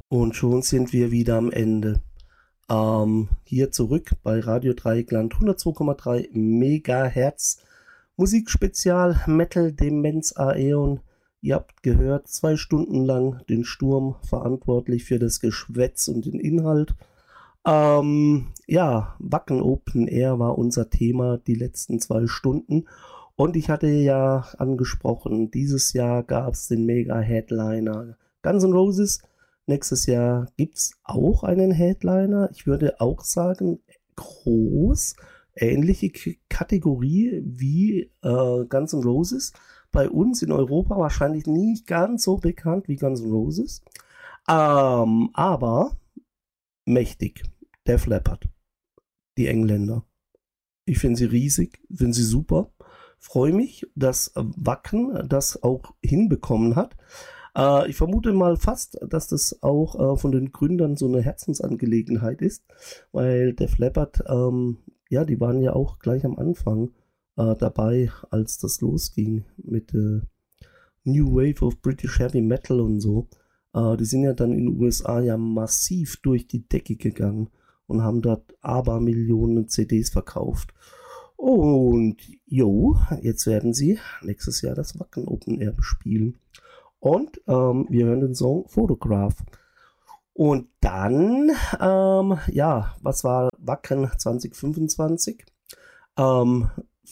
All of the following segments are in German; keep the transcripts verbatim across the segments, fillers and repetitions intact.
Und schon sind wir wieder am Ende. Ähm, hier zurück bei Radio Dreieckland hundertzwei Komma drei Megahertz. Musikspezial Metal Demenz Aeon. Ihr habt gehört, zwei Stunden lang den Sturm, verantwortlich für das Geschwätz und den Inhalt. Ähm, ja, Wacken Open Air war unser Thema die letzten zwei Stunden. Und ich hatte ja angesprochen, dieses Jahr gab es den Mega-Headliner Guns N' Roses. Nächstes Jahr gibt es auch einen Headliner. Ich würde auch sagen, groß, ähnliche K- Kategorie wie äh, Guns N' Roses. Bei uns in Europa wahrscheinlich nicht ganz so bekannt wie Guns N' Roses. Ähm, aber mächtig. Def Leppard. Die Engländer. Ich finde sie riesig, finde sie super. Freue mich, dass Wacken das auch hinbekommen hat. Äh, ich vermute mal fast, dass das auch äh, von den Gründern so eine Herzensangelegenheit ist, weil Def Leppard, ähm, ja, die waren ja auch gleich am Anfang äh, dabei, als das losging mit äh, New Wave of British Heavy Metal und so. Äh, die sind ja dann in den U S A ja massiv durch die Decke gegangen und haben dort Abermillionen C Ds verkauft. Und jo, jetzt werden sie nächstes Jahr das Wacken Open Air bespielen. Und ähm, wir hören den Song Photograph. Und dann, ähm, ja, was war Wacken zwanzig fünfundzwanzig? Ähm,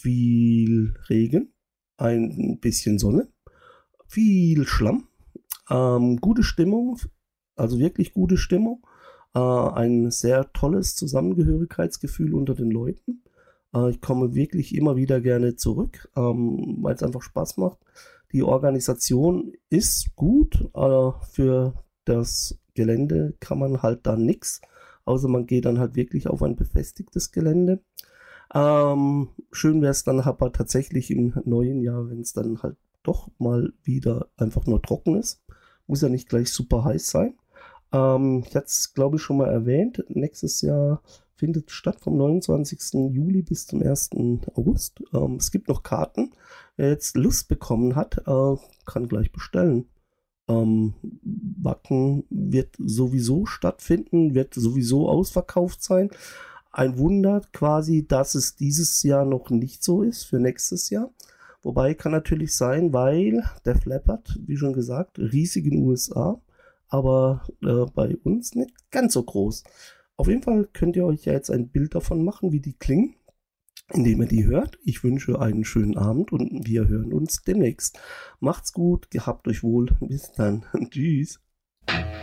viel Regen, ein bisschen Sonne, viel Schlamm, ähm, gute Stimmung, also wirklich gute Stimmung, äh, ein sehr tolles Zusammengehörigkeitsgefühl unter den Leuten. Äh, ich komme wirklich immer wieder gerne zurück, ähm, weil es einfach Spaß macht. Die Organisation ist gut, äh, für das Gelände kann man halt da nichts, außer man geht dann halt wirklich auf ein befestigtes Gelände. Ähm, schön wäre es dann aber tatsächlich im neuen Jahr, wenn es dann halt doch mal wieder einfach nur trocken ist. Muss ja nicht gleich super heiß sein. Ähm, ich hatte es, glaube ich, schon mal erwähnt. Nächstes Jahr findet statt vom neunundzwanzigsten Juli bis zum ersten August. Ähm, es gibt noch Karten. Wer jetzt Lust bekommen hat, äh, kann gleich bestellen. Ähm, Wacken wird sowieso stattfinden, wird sowieso ausverkauft sein. Ein Wunder quasi, dass es dieses Jahr noch nicht so ist für nächstes Jahr. Wobei kann natürlich sein, weil Def Leppard, wie schon gesagt, riesig in den U S A, aber äh, bei uns nicht ganz so groß. Auf jeden Fall könnt ihr euch ja jetzt ein Bild davon machen, wie die klingen, indem ihr die hört. Ich wünsche einen schönen Abend und wir hören uns demnächst. Macht's gut, gehabt euch wohl. Bis dann. Tschüss.